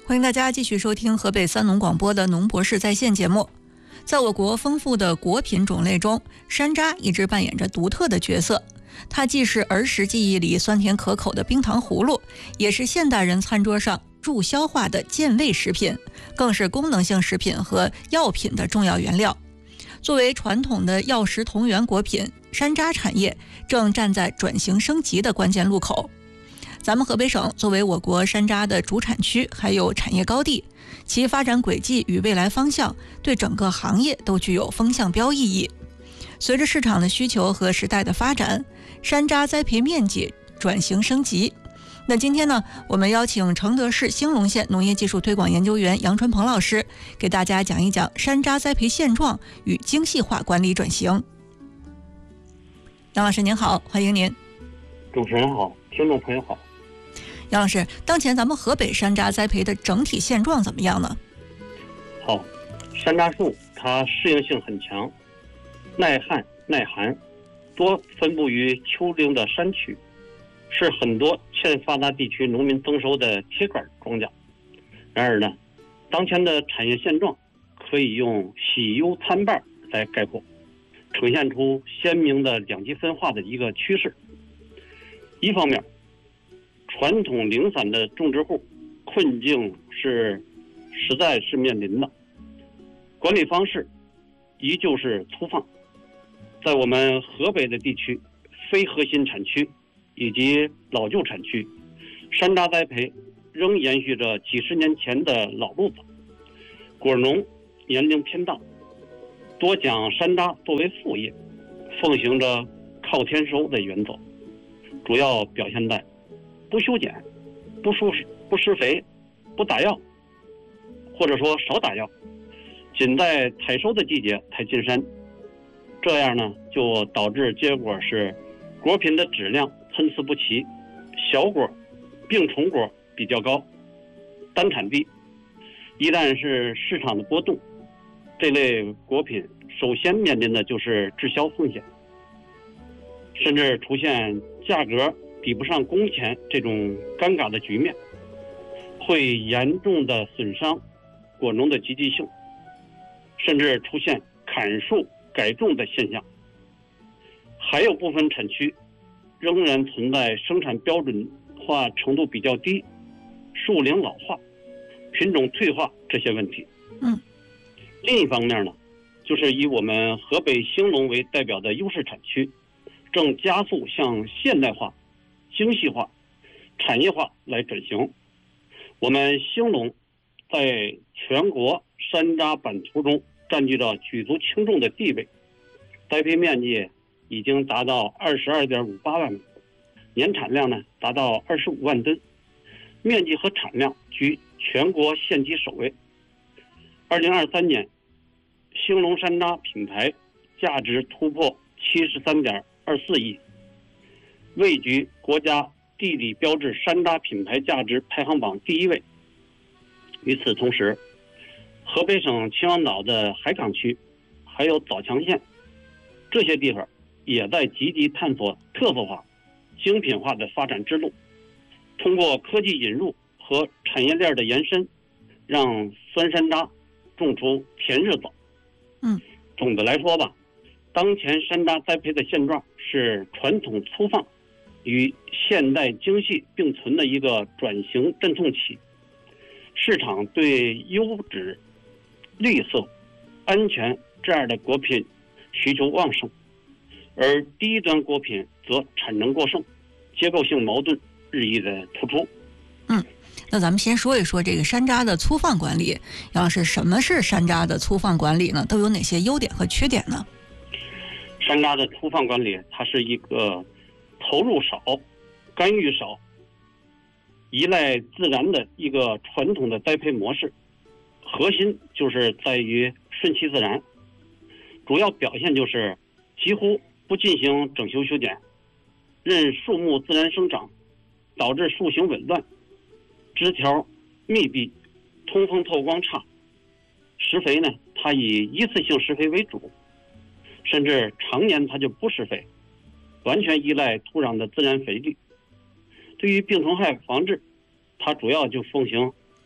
欢迎大家继续收听河北三农广播的农博士在线节目。在我国丰富的果品种类中，山楂一直扮演着独特的角色。它既是儿时记忆里酸甜可口的冰糖葫芦，也是现代人餐桌上助消化的健胃食品，更是功能性食品和药品的重要原料。作为传统的药食同源果品，山楂产业正站在转型升级的关键路口。咱们河北省作为我国山楂的主产区，还有产业高地，其发展轨迹与未来方向对整个行业都具有风向标意义。随着市场的需求和时代的发展，山楂栽培面积转型升级。那今天呢，我们邀请承德市兴隆县农业技术推广研究员杨春鹏老师给大家讲一讲山楂栽培现状与精细化管理转型。杨老师您好，欢迎您。 主持人好，听众朋友好。 杨老师，当前咱们河北山楂栽培的整体现状怎么样呢？ 好，山楂树它适应性很强，耐旱耐寒，多分布于丘陵的山区，是很多欠发达地区农民增收的铁杆庄稼。然而呢，当前的产业现状可以用喜忧参半来概括，呈现出鲜明的两极分化的一个趋势。一方面，传统零散的种植户困境实在是面临的，管理方式依旧是粗放。在我们河北的地区，非核心产区以及老旧产区，山楂栽培仍延续着几十年前的老路子。果农年龄偏大，多将山楂作为副业，奉行着靠天收的原则，主要表现在不修剪、不施肥、不打药，或者说少打药，仅在采收的季节才进山。这样呢，就导致结果是果品的质量参差不齐，小果、病虫果比较高，单产地。一旦是市场的波动，这类果品首先面临的就是滞销风险，甚至出现价格抵不上工钱这种尴尬的局面，会严重的损伤果农的积极性，甚至出现砍树改种的现象。还有部分产区仍然存在生产标准化程度比较低、树龄老化、品种退化这些问题。另一方面呢，就是以我们河北兴隆为代表的优势产区，正加速向现代化、精细化、产业化来转型。我们兴隆在全国山楂版图中占据着举足轻重的地位，栽培面积已经达到22.58万亩，年产量呢达到25万吨，面积和产量居全国县级首位。2023年，兴隆山楂品牌价值突破73.24亿，位居国家地理标志山楂品牌价值排行榜第一位。与此同时，河北省秦皇岛的海港区还有枣强县这些地方也在积极探索特色化、精品化的发展之路，通过科技引入和产业链的延伸，让酸山楂种出甜日子。总的来说吧，当前山楂栽培的现状是传统粗放与现代精细并存的一个转型阵痛期。市场对优质、绿色、安全这样的果品需求旺盛，而低端果品则产能过剩，结构性矛盾日益的突出。 那咱们先说一说这个山楂的粗放管理。杨老师，什么是山楂的粗放管理呢？都有哪些优点和缺点呢？ 山楂的粗放管理，它是一个投入少、干预少、依赖自然的一个传统的栽培模式，核心就是在于顺其自然，主要表现就是几乎不进行整修修剪，任树木自然生长，导致树形紊乱，枝条密闭，通风透光差。施肥呢，它以一次性施肥为主，甚至常年它就不施肥，完全依赖土壤的自然肥力。对于病虫害防治，它主要就奉行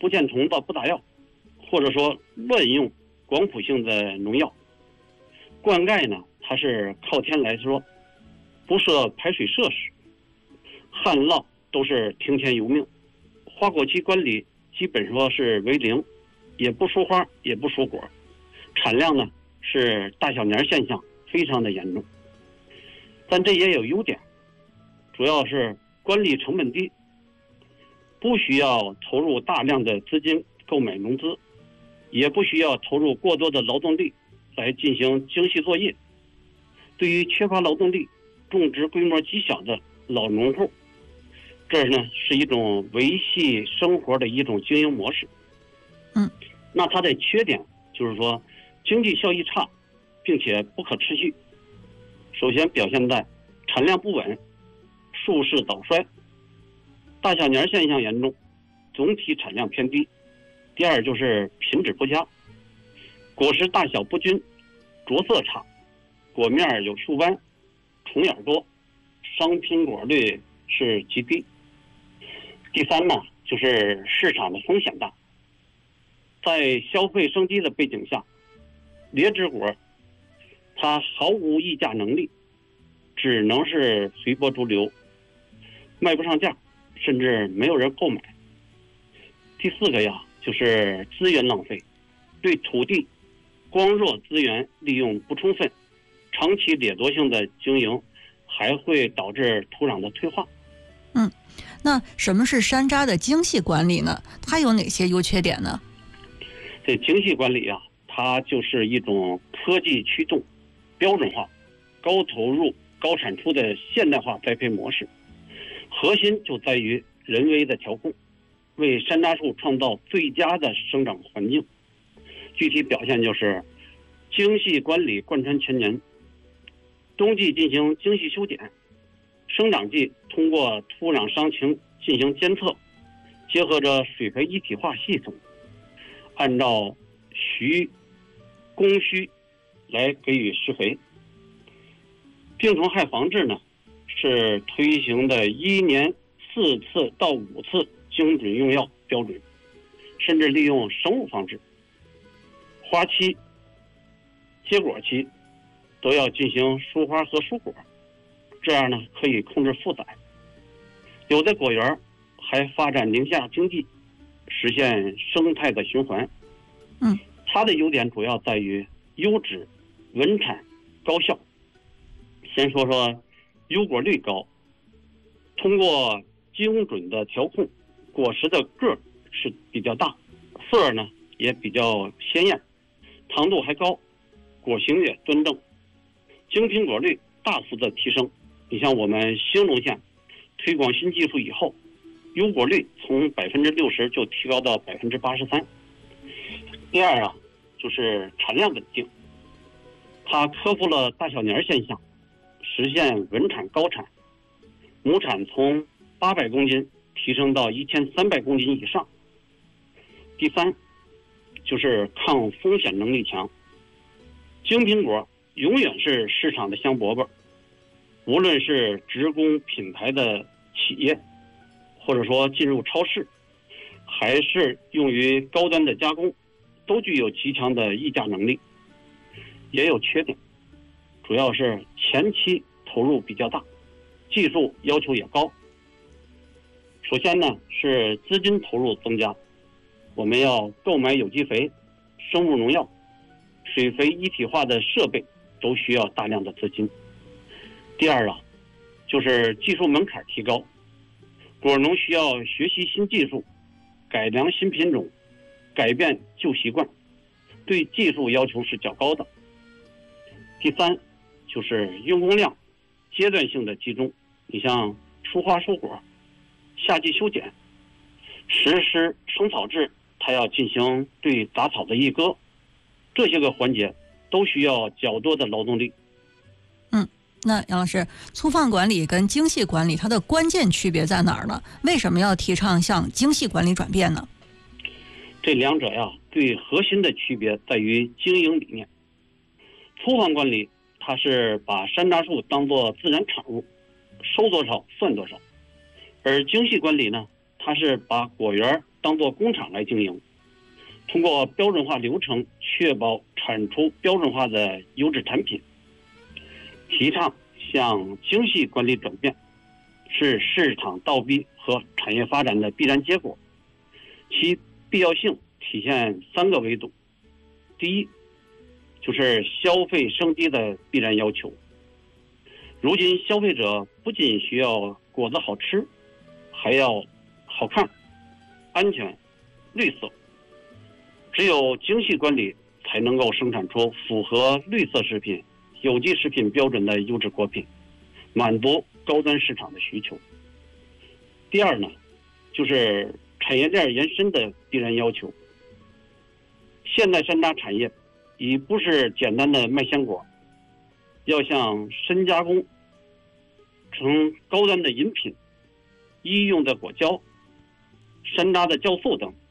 不见虫子不打药，或者说乱用广谱性的农药。灌溉呢，它是靠天来说，不设排水设施，旱涝都是听天由命。花果期管理基本说是为零，也不疏花也不疏果，产量呢是大小年现象非常的严重。但这也有优点，主要是管理成本低，不需要投入大量的资金购买农资，也不需要投入过多的劳动力来进行精细作业。对于缺乏劳动力、种植规模极小的老农户，这呢是一种维系生活的一种经营模式。那它的缺点就是说经济效益差，并且不可持续。首先表现在产量不稳、树势早衰、大小年现象严重，总体产量偏低。第二就是品质不佳，果实大小不均，着色差，果面有锈斑，虫眼多，商品果率是极低。第三呢，就是市场的风险大。在消费升级的背景下，劣质果它毫无议价能力，只能是随波逐流，卖不上价，甚至没有人购买。第四个呀，就是资源浪费，对土地光弱资源利用不充分，长期掠夺性的经营还会导致土壤的退化。 那什么是山楂的精细管理呢？它有哪些优缺点呢？ 这精细管理啊，它就是一种科技驱动、标准化、高投入、高产出的现代化栽培模式。核心就在于人为的调控，为山楂树创造最佳的生长环境。具体表现就是精细管理贯穿全年，冬季进行精细修剪，生长季通过土壤伤情进行监测，结合着水培一体化系统，按照供需来给予施肥。病虫害防治呢，是推行的1年4次到5次精准用药标准，甚至利用生物防治。花期、结果期都要进行疏花和疏果，这样呢可以控制负载。有的果园还发展林下经济，实现生态的循环。它的优点主要在于优质、稳产、高效。先说说优果率高，通过精准的调控，果实的个是比较大，色呢也比较鲜艳，糖度还高，果形也端正，精品果率大幅的提升。你像我们兴隆县推广新技术以后，优果率从60%就提高到83%。第二啊，就是产量稳定，它克服了大小年现象，实现稳产高产，亩产从800公斤提升到1300公斤以上。第三，就是抗风险能力强，精品果永远是市场的香饽饽，无论是直供品牌的企业，或者说进入超市，还是用于高端的加工，都具有极强的议价能力。也有缺点，主要是前期投入比较大，技术要求也高。首先呢，是资金投入增加，我们要购买有机肥、生物农药、水肥一体化的设备，都需要大量的资金。第二啊，就是技术门槛提高，果农需要学习新技术，改良新品种，改变旧习惯，对技术要求是较高的。第三，就是用工量阶段性的集中，你像疏花疏果、夏季修剪、实施生草制，它要进行对杂草的一割，这些个环节都需要较多的劳动力。 那杨老师，粗放管理跟精细管理它的关键区别在哪儿呢？为什么要提倡向精细管理转变呢？ 这两者呀，最核心的区别在于经营理念。粗放管理，它是把山楂树当作自然产物，收多少算多少；而精细管理呢，它是把果园当作工厂来经营，通过标准化流程确保产出标准化的优质产品。提倡向精细管理转变，是市场倒逼和产业发展的必然结果。其必要性体现3个维度。第一，就是消费升级的必然要求。如今消费者不仅需要果子好吃，还要好看、安全、绿色。只有精细管理，才能够生产出符合绿色食品、有机食品标准的优质果品，满足高端市场的需求。第二呢，就是产业链延伸的必然要求。现代山楂产业已不是简单的卖鲜果，要向深加工成高端的饮品、医用的果胶、山楂的酵素等，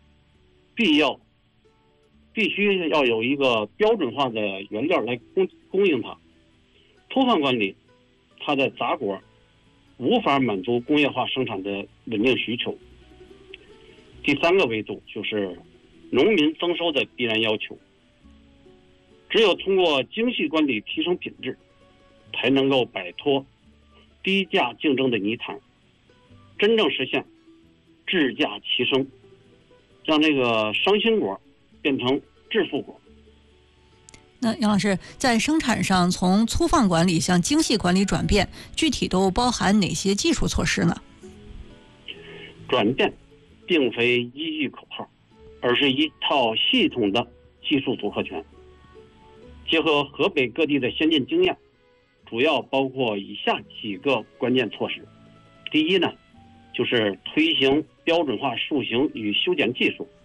必须要有一个标准化的原料来供应它。粗放管理，它的杂果无法满足工业化生产的稳定需求。第3个维度就是农民增收的必然要求。只有通过精细管理提升品质，才能够摆脱低价竞争的泥潭，真正实现质价齐升，让这个伤心果变成致富果。 那杨老师，在生产上从粗放管理向精细管理转变，具体都包含哪些技术措施呢？ 转变并非一句口号，而是一套系统的技术组合拳。结合河北各地的先进经验，主要包括以下几个关键措施。第一呢，就是推行标准化塑形与修剪技术，